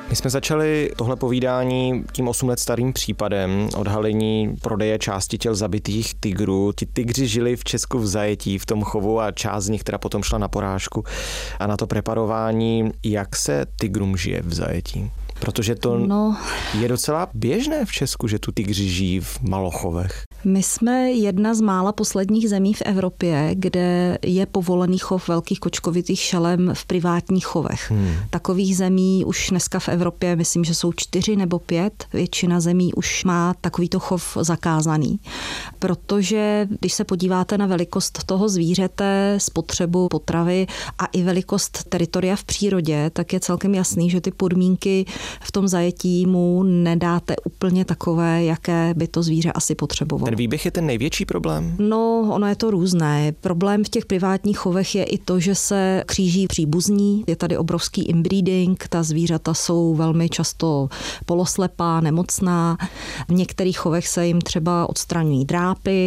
My jsme začali tohle povídání tím 8 let starým případem odhalení prodeje části těl zabitých tygrů. Ti tygři žili v Česku v zajetí, v tom chovu a část z nich teda potom šla na porážku a na to preparování. Jak se tygrům žije v zajetí? Protože to je docela běžné v Česku, že tu tygři žijí v malochovech. My jsme jedna z mála posledních zemí v Evropě, kde je povolený chov velkých kočkovitých šelem v privátních chovech. Takových zemí už dneska v Evropě, myslím, že jsou 4 nebo 5. Většina zemí už má takovýto chov zakázaný. Protože když se podíváte na velikost toho zvířete, spotřebu potravy a i velikost teritoria v přírodě, tak je celkem jasný, že ty podmínky v tom zajetí mu nedáte úplně takové, jaké by to zvíře asi potřebovalo. Ten výběh je ten největší problém? No, ono je to různé. Problém v těch privátních chovech je i to, že se kříží příbuzní. Je tady obrovský inbreeding, ta zvířata jsou velmi často poloslepá, nemocná. V některých chovech se jim třeba odstraňují drápy,